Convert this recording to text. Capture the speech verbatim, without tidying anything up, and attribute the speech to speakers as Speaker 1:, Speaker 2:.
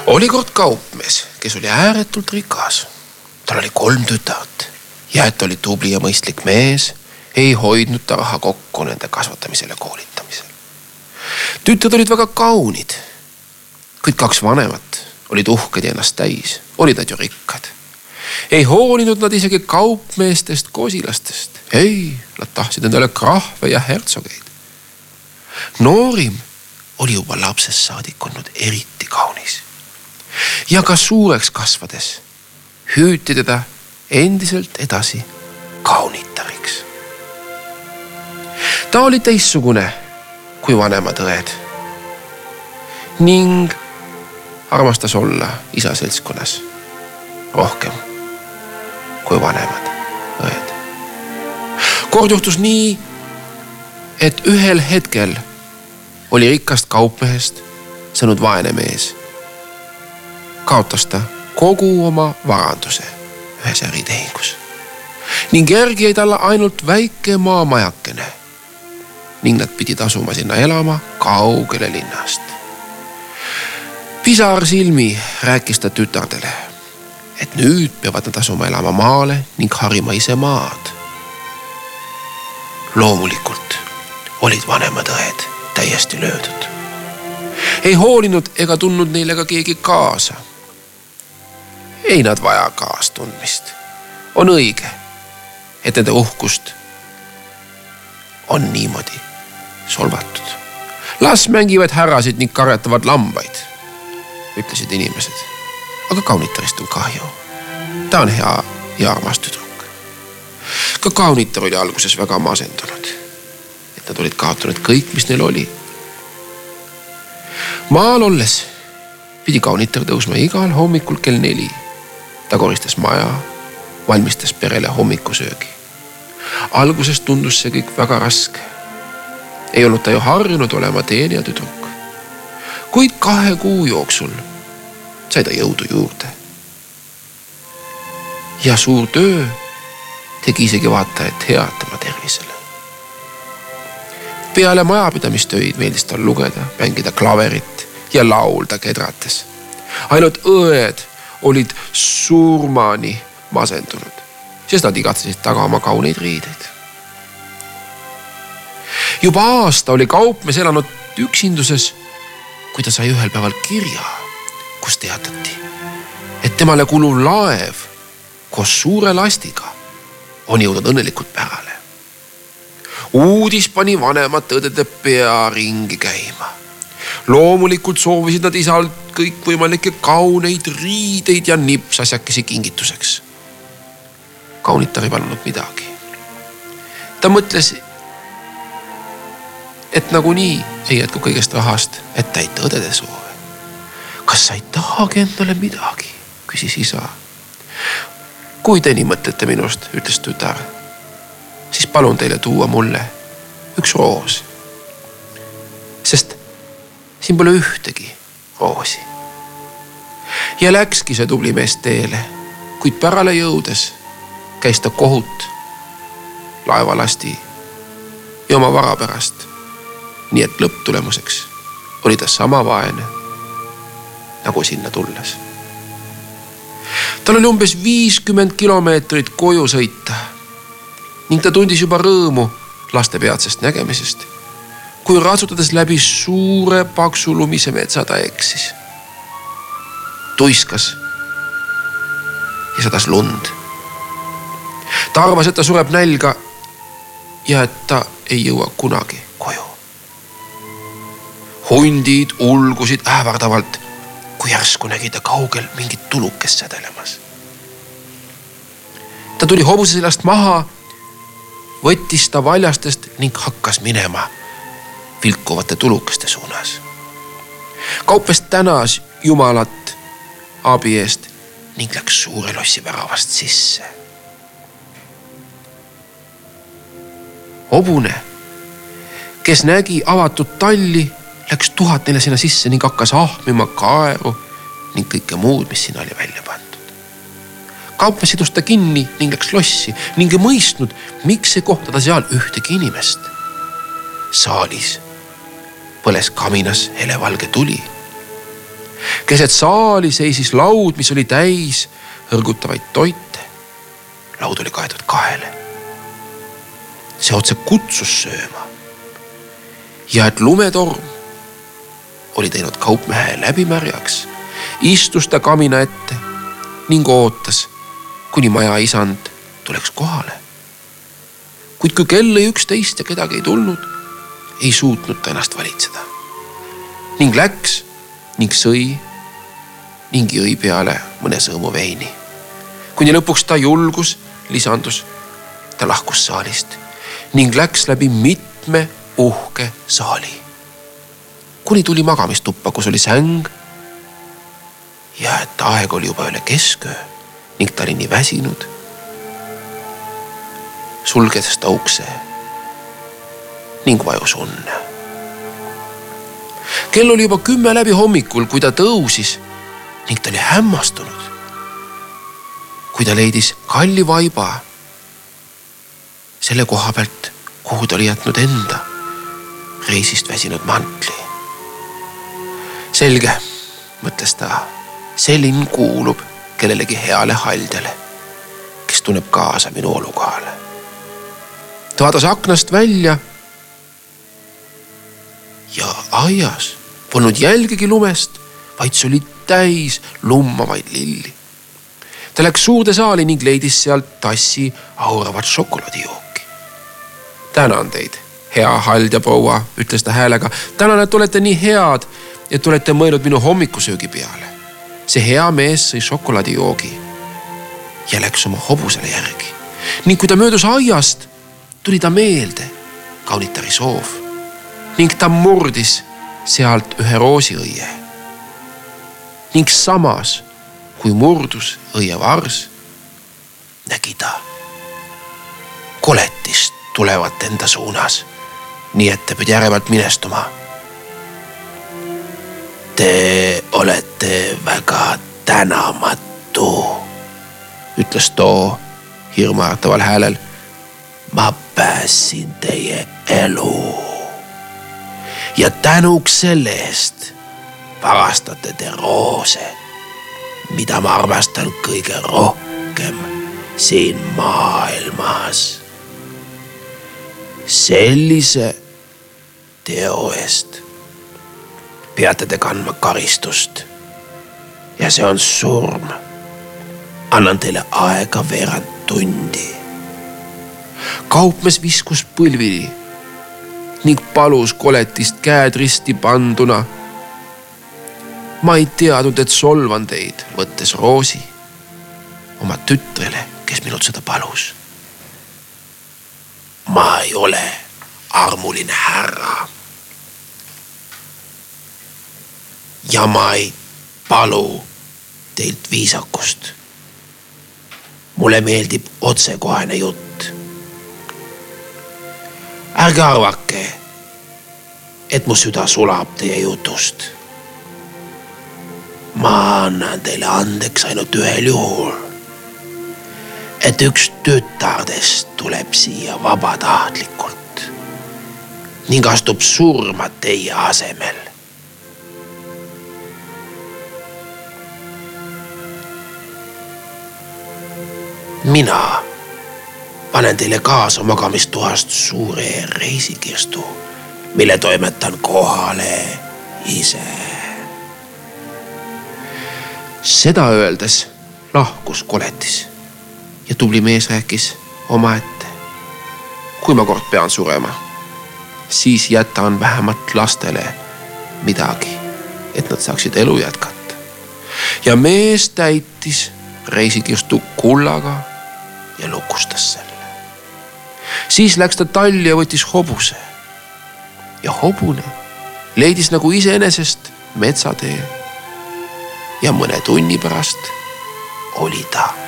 Speaker 1: Oli kord kaupmees, kes oli ääretult rikas. Tal oli kolm tütart ja et oli tubli ja mõistlik mees, ei hoidnud ta raha kokku nende kasvatamisel ja koolitamisel. Tütred olid väga kaunid, kuid kaks vanemat olid uhked ja ennast täis, olid nad ju rikkad. Ei hoolinud nad isegi kaupmeestest, kosilastest. Ei, nad tahtsid endale krahve ja hertsogeid. Noorim oli juba lapsest saadik olnud eriti kaunis. Ja ka suureks kasvades hüüti teda endiselt edasi kaunitariks. Ta oli teissugune kui vanemad õed ning armastas olla isa seltskonnas rohkem kui vanemad õed. Kord juhtus nii, et ühel hetkel oli rikkast kaupmehest saanud vaene mees. Kaotas ta kogu oma varanduse ühes äritehingus ning järgi jäi talle ainult väike maamajakene ning nad pidid asuma sinna elama kaugele linnast. Pisar silmi rääkis ta tütardele, et nüüd peavad nad asuma elama maale ning harima ise maad. Loomulikult olid vanemad õed täiesti löödud. Ei hoolinud ega tundnud neile ka keegi kaasa. Ei nad vaja kaastundmist. On õige, et nende uhkust on niimoodi solvatud. Las mängivad härrasid ning karjatavad lambaid, ütlesid inimesed. Aga kaunitarist on kahju. Ta on hea ja armas tüdruk. Ka kaunitar oli alguses väga masendunud, et nad olid kaotanud kõik, mis neil oli. Maal olles pidi kaunitar tõusma igal hommikul kell neli. Ta koristas maja, valmistas perele hommikusöögi. Alguses tundus see kõik väga raske. Ei olnud ta ju harjunud olema teenija tüdruk. Kuid kahe kuu jooksul sai ta jõudu juurde. Ja suur töö tegi isegi vaatajat head tema tervisele. Peale majapidamistöid meeldis tal lugeda, mängida klaverit ja laulda kedrates. Ainult õed olid surmani masendunud, sest nad igatsesid taga oma kauneid riideid. Juba aasta oli kaupmees elanud üksinduses, kui ta sai ühel päeval kirja, kus teatati, et temale kuluv laev koos suure lastiga on jõudnud õnnelikult pärale. Uudis pani vanemad õdede pea ringi käima. Loomulikult soovisid nad isalt kõik võimalikke kauneid riideid ja nipsasjakesi kingituseks. Kaunitar ei palunud midagi. Ta mõtles, et nagunii ei jätku kõigest rahast, et täita õdede soove. Kas sa ei tahagi endale midagi, küsis isa. Kui te nii mõtlete minust, ütles tütar, siis palun teile tuua mulle üks roos. Sest siin pole ühtegi roosi. Ja läkski see tubli mees teele, kuid pärale jõudes käis ta kohut laevalasti ja oma vara pärast. Nii et lõpptulemuseks oli ta sama vaene nagu sinna tulles. Tal oli umbes viiskümmend kilomeetrit koju sõita ning ta tundis juba rõõmu laste peatsest nägemisest, kui ratsutades läbi suure paksu lumise metsa ta eksis. Tuiskas ja sadas lund. Ta arvas, et ta sureb nälga ja et ta ei jõua kunagi koju. Hundid ulgusid ähvardavalt, kui järsku nägi ta kaugel mingit tulukest sädelemas. Ta tuli hobuse seljast maha, võttis ta valjastest ning hakkas minema vilkuvate tulukeste suunas. Kaupmees tänas Jumalat abi eest ning läks suure lossi väravast sisse. Hobune, kes nägi avatud talli, läks tuhat neile sinna sisse ning hakkas ahmima kaeru ning kõike muud, mis sinna oli välja pandud. Kaupmees sidus ta kinni ning läks lossi ning ei mõistnud, miks ei kohtada seal ühtegi inimest. Saalis põles kaminas helevalge tuli Keset saali seisis laud, mis oli täis hõrgutavaid toite. Laud oli kaetud kahele. See otse kutsus sööma. Ja et lumetorm oli teinud kaupmehe läbimärjaks, istus ta kamina ette ning ootas, kuni maja isand tuleks kohale. Kuid kui kell lõi üksteist ja kedagi ei tulnud, ei suutnud ta ennast valitseda. Ning läks ning sõi ning jõi peale mõne sõõmu veini. Kuni lõpuks ta julgus lisandus, ta lahkus saalist ning läks läbi mitme uhke saali. Kuni tuli magamistuppa, kus oli säng ja et aeg oli juba üle kesköö ning ta oli nii väsinud. Sulgedes ta ukse ning vajus unne. Kell oli juba kümme läbi hommikul, kui ta tõusis ning ta oli hämmastunud, kui ta leidis kalli vaiba selle koha pealt, kuhu ta oli jätnud enda reisist väsinud mantli. Selge, mõtles ta, see linn kuulub kellelegi heale haldjale, kes tunneb kaasa minu olukohale. Ta vaatas aknast välja ja aias polnud jälgegi lumest, vaid see oli täis lummavaid lilli. Ta läks suurde saali ning leidis sealt tassi auravat šokolaadijooki. Tänan teid, hea haldja proua, ütles ta häälega. Tänan, et olete nii head, et olete mõelnud minu hommikusöögi peale. See hea mees sõi šokolaadijoogi ja läks oma hobusele järgi. Ning kui ta möödus aiast, tuli ta meelde kaunitari soov ning ta murdis sealt ühe roosiõie. Ning samas, kui murdus õie vars, nägi ta koletist tulevat enda suunas, nii et ta pidi järevalt minestuma. Te olete väga tänamatu, ütles too hirmuärataval häälel. Ma pääsin teie elu ja tänuks selle eest varastate te roose, mida ma armastan kõige rohkem siin maailmas. Sellise teo eest peate te kandma karistust ja see on surm. Annan teile aega veerand tundi. Kaupmees viskus põlvili ning palus koletist käed risti panduna. Ma ei teadnud, et solvan teid, võttes roosi oma tütrele, kes minult seda palus. Ma ei ole armuline härra. Ja ma ei palu teilt viisakust. Mulle meeldib otsekohene jutt. Ärge arvake, et mu süda sulab teie jutust. Ma annan teile andeks ainult ühel juhul, et üks tütardest tuleb siia vabatahtlikult ning astub surma teie asemel. Mina panen teile kaasa magamistuhast suure reisikirstu, mille toimetan kohale ise. Seda öeldes lahkus koletis ja tubli mees rääkis omaette. Kui ma kord pean surema, siis jätan vähemalt lastele midagi, et nad saaksid elu jätkata. Ja mees täitis reisikirstu kullaga ja lukustas selle. Siis läks ta talli ja võttis hobuse. Ja hobune leidis nagu iseenesest metsatee. Ja mõne tunni pärast oli ta